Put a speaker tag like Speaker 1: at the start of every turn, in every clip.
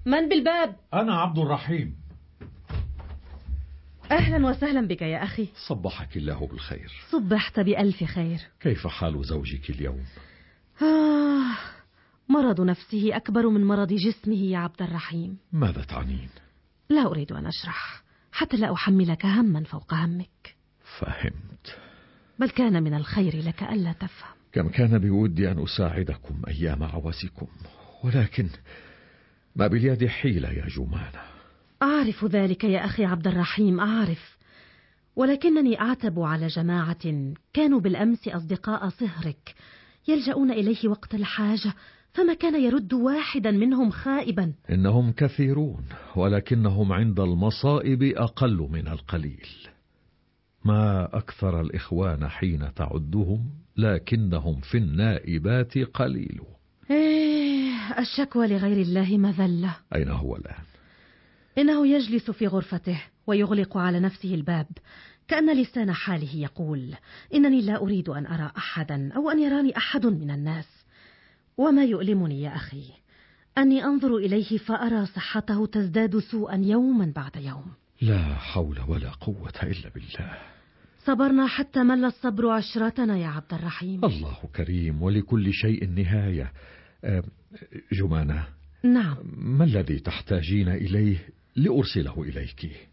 Speaker 1: من بالباب؟
Speaker 2: أنا عبد الرحيم.
Speaker 1: أهلا وسهلا بك يا أخي.
Speaker 2: صبحك الله بالخير.
Speaker 1: صبحت بألف خير.
Speaker 2: كيف حال زوجك اليوم؟
Speaker 1: مرض نفسه أكبر من مرض جسمه يا عبد الرحيم.
Speaker 2: ماذا تعنين؟
Speaker 1: لا أريد أن أشرح حتى لا أحملك هما فوق همك.
Speaker 2: فهمت.
Speaker 1: بل كان من الخير لك ألا تفهم.
Speaker 2: كم كان بودي أن أساعدكم أيام عوزكم، ولكن ما باليد حيلة يا جمانة.
Speaker 1: أعرف ذلك يا أخي عبد الرحيم، أعرف، ولكنني أعتب على جماعة كانوا بالأمس أصدقاء صهرك يلجؤون إليه وقت الحاجة، فما كان يرد واحدا منهم خائبا.
Speaker 2: إنهم كثيرون، ولكنهم عند المصائب أقل من القليل. ما أكثر الإخوان حين تعدهم، لكنهم في النائبات قليل.
Speaker 1: الشكوى لغير الله مذلة.
Speaker 2: أين هو الآن؟
Speaker 1: إنه يجلس في غرفته ويغلق على نفسه الباب، كأن لسان حاله يقول: إنني لا أريد أن أرى أحدا أو أن يراني أحد من الناس. وما يؤلمني يا أخي أني أنظر إليه فأرى صحته تزداد سوءا يوما بعد يوم.
Speaker 2: لا حول ولا قوة إلا بالله.
Speaker 1: صبرنا حتى مل الصبر عشرتنا يا عبد الرحيم.
Speaker 2: الله كريم ولكل شيء نهاية. جمانة.
Speaker 1: نعم.
Speaker 2: ما الذي تحتاجين إليه لأرسله إليك؟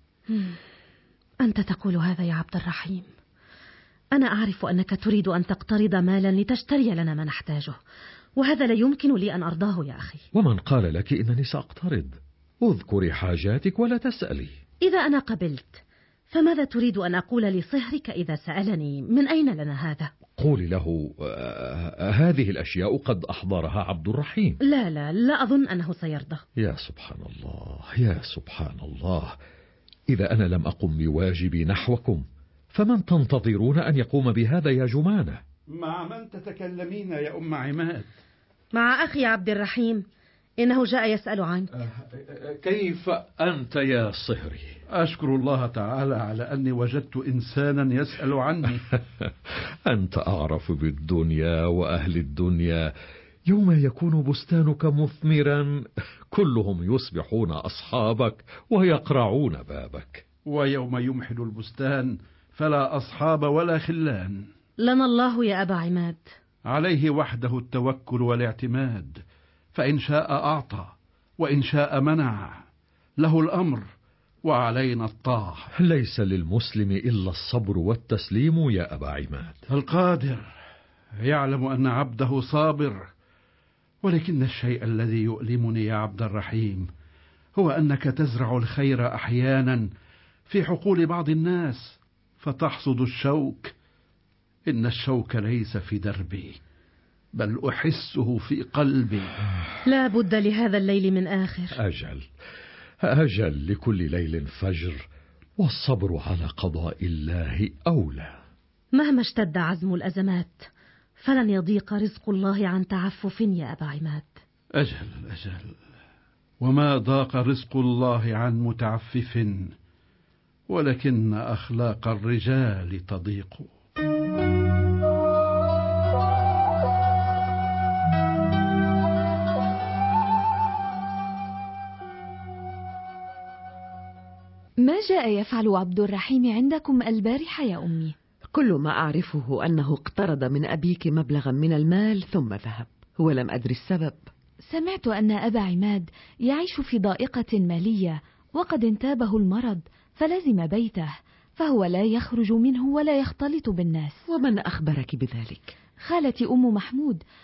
Speaker 1: أنت تقول هذا يا عبد الرحيم. أنا أعرف أنك تريد أن تقترض مالا لتشتري لنا ما نحتاجه، وهذا لا يمكن لي أن أرضاه يا أخي.
Speaker 2: ومن قال لك إنني سأقترض؟ اذكري حاجاتك ولا تسألي.
Speaker 1: إذا أنا قبلت فماذا تريد أن أقول لصهرك إذا سألني من أين لنا هذا؟
Speaker 2: قولي له هذه الأشياء قد أحضرها عبد الرحيم.
Speaker 1: لا أظن أنه سيرضى.
Speaker 2: يا سبحان الله، يا سبحان الله. إذا أنا لم أقم بواجبي نحوكم، فمن تنتظرون أن يقوم بهذا يا جمانة؟
Speaker 3: مع من تتكلمين يا أم عماد؟
Speaker 1: مع أخي عبد الرحيم، إنه جاء يسأل عنك.
Speaker 2: كيف أنت يا صهري؟
Speaker 3: أشكر الله تعالى على أني وجدت إنسانا يسأل عني.
Speaker 2: أنت أعرف بالدنيا وأهل الدنيا. يوم يكون بستانك مثمرا كلهم يصبحون أصحابك ويقرعون بابك،
Speaker 3: ويوم يمحل البستان فلا أصحاب ولا خلان.
Speaker 1: لنا الله يا أبا عماد.
Speaker 3: عليه وحده التوكل والاعتماد، فإن شاء أعطى وإن شاء منع، له الأمر وعلينا الطاعة.
Speaker 2: ليس للمسلم إلا الصبر والتسليم يا أبا عماد.
Speaker 3: القادر يعلم أن عبده صابر، ولكن الشيء الذي يؤلمني يا عبد الرحيم هو أنك تزرع الخير أحيانا في حقول بعض الناس فتحصد الشوك. إن الشوك ليس في دربي بل أحسه في قلبي.
Speaker 1: لا بد لهذا الليل من آخر.
Speaker 2: أجل لكل ليل فجر، والصبر على قضاء الله أولى.
Speaker 1: مهما اشتد عزم الأزمات فلن يضيق رزق الله عن تعفف يا أبا عماد.
Speaker 3: أجل وما ضاق رزق الله عن متعفف، ولكن أخلاق الرجال تضيق.
Speaker 4: ما جاء يفعل عبد الرحيم عندكم البارحة يا أمي؟
Speaker 5: كل ما أعرفه أنه اقترض من أبيك مبلغا من المال ثم ذهب، ولم أدري السبب.
Speaker 4: سمعت أن أبا عماد يعيش في ضائقة مالية وقد انتابه المرض فلزم بيته، فهو لا يخرج منه ولا يختلط بالناس.
Speaker 5: ومن أخبرك بذلك؟
Speaker 4: خالتي أم محمود